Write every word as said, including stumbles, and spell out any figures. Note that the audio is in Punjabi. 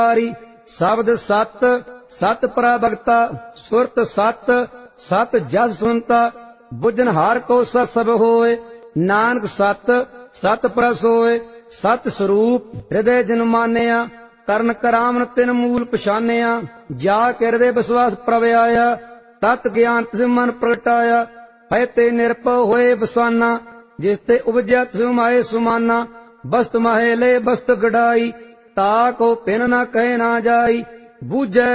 शब्द सत सत प्रभगता सुरत सत सत जस सुनता बुझनहार को सत सब होए नानक सत सत प्रस होए सत स्वरूप हृदय जिन मानिया ਕਰਨ ਕਰਾਵਨ ਤਿਨ ਮੂਲ ਪਛਾਨਿਆ ਜਾ ਕੇ ਹਿਰਦੇ ਵਿਸ਼ਵਾਸ ਪ੍ਰਭ ਆਇਆ ਤਤ ਗਿਆਨ ਤਿਸ ਮਨ ਪ੍ਰਗਟਾਇਆ ਹੈ ਤੇ ਨਿਰਭਉ ਹੋਏ ਬਸਾਨਾ ਜਿਸ ਤੇ ਉਪਜਿਆ ਤਿਸ ਮਾਏ ਸੁਮਾਨਾ ਬਸਤ ਮਾਹੇ ਲੈ ਬਸਤ ਗੜਾਈ ਤਾ ਕੋ ਪਿਨ ਨਾ ਕਹੇ ਨਾ ਜਾਈ ਬੂਝੈ